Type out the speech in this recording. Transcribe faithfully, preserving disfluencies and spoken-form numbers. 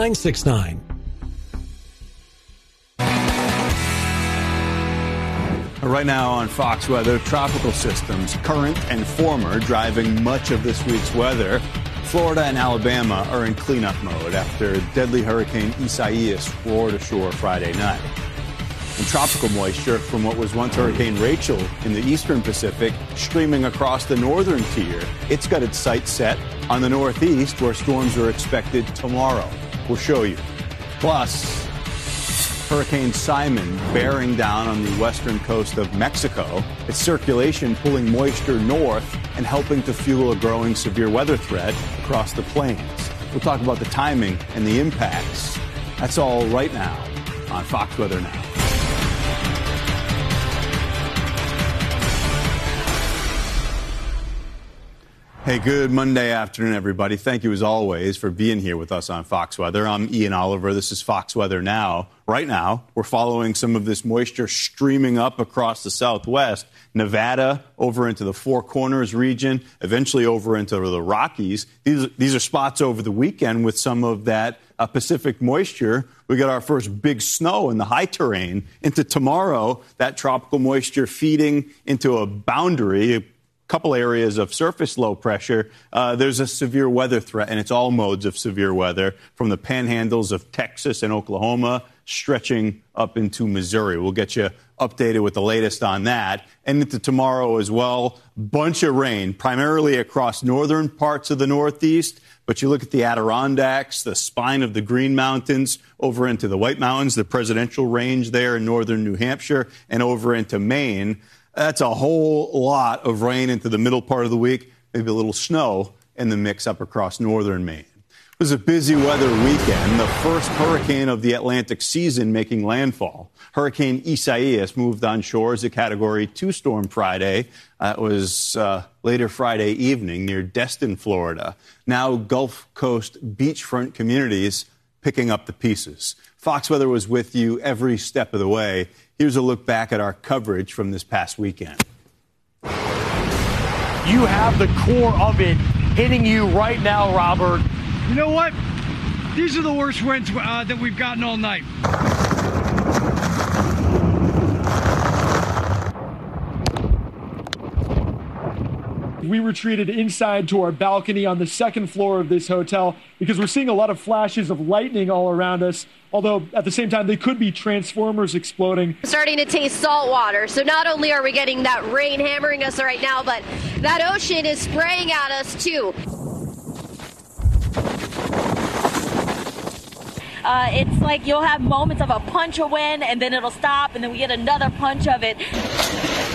nine six nine. Right now on Fox Weather, tropical systems, current and former, driving much of this week's weather. Florida and Alabama are in cleanup mode after deadly Hurricane Isaias roared ashore Friday night. And tropical moisture from what was once Hurricane Rachel in the eastern Pacific streaming across the northern tier. It's got its sights set on the northeast, where storms are expected tomorrow. We'll show you. Plus, Hurricane Simon bearing down on the western coast of Mexico. Its circulation pulling moisture north and helping to fuel a growing severe weather threat across the plains. We'll talk about the timing and the impacts. That's all right now on Fox Weather Now. Hey, good Monday afternoon, everybody. Thank you, as always, for being here with us on Fox Weather. I'm Ian Oliver. This is Fox Weather Now. Right now, we're following some of this moisture streaming up across the southwest, Nevada, over into the Four Corners region, eventually over into the Rockies. These, these are spots over the weekend with some of that uh, Pacific moisture. We got our first big snow in the high terrain. Into tomorrow, that tropical moisture feeding into a boundary, couple areas of surface low pressure. Uh, there's a severe weather threat, and it's all modes of severe weather from the panhandles of Texas and Oklahoma stretching up into Missouri. We'll get you updated with the latest on that. And into tomorrow as well, bunch of rain, primarily across northern parts of the Northeast. But you look at the Adirondacks, the spine of the Green Mountains, over into the White Mountains, the presidential range there in northern New Hampshire, and over into Maine. That's a whole lot of rain into the middle part of the week, maybe a little snow in the mix up across northern Maine. It was a busy weather weekend, the first hurricane of the Atlantic season making landfall. Hurricane Isaias moved on shore as a Category two storm Friday. Uh, it was uh, later Friday evening near Destin, Florida. Now Gulf Coast beachfront communities picking up the pieces. Fox Weather was with you every step of the way. Here's a look back at our coverage from this past weekend. You have the core of it hitting you right now, Robert. You know what? These are the worst winds uh, that we've gotten all night. We retreated inside to our balcony on the second floor of this hotel because we're seeing a lot of flashes of lightning all around us, although at the same time they could be transformers exploding. We're starting to taste salt water, so not only are we getting that rain hammering us right now, but that ocean is spraying at us too. Uh, it's like you'll have moments of a punch of wind and then it'll stop and then we get another punch of it.